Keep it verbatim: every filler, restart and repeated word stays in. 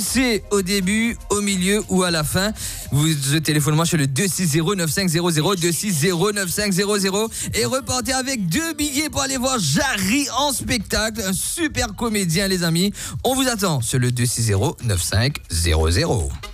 C'est au début, au milieu ou à la fin. Vous téléphonez moi sur le deux six zéro neuf cinq zéro zéro, deux six zéro neuf cinq zéro zéro et repartez avec deux billets pour aller voir Jarry en spectacle. Un super comédien les amis. On vous attend sur le deux six zéro neuf cinq zéro zéro.